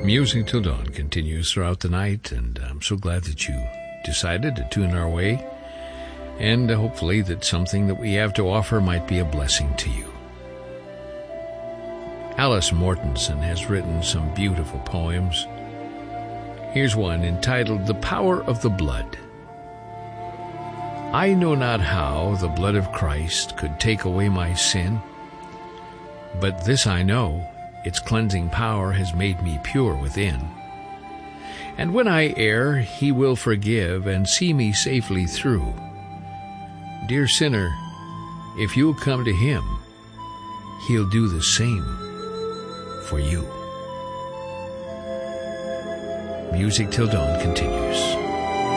Music Till Dawn continues throughout the night, and I'm so glad that you decided to tune our way, and hopefully that something that we have to offer might be a blessing to you. Alice Mortensen has written some beautiful poems. Here's one entitled The Power of the Blood. I know not how the blood of Christ could take away my sin, but this I know, its cleansing power has made me pure within. And when I err, he will forgive and see me safely through. Dear sinner, if you'll come to him, he'll do the same for you. Music Till Dawn continues.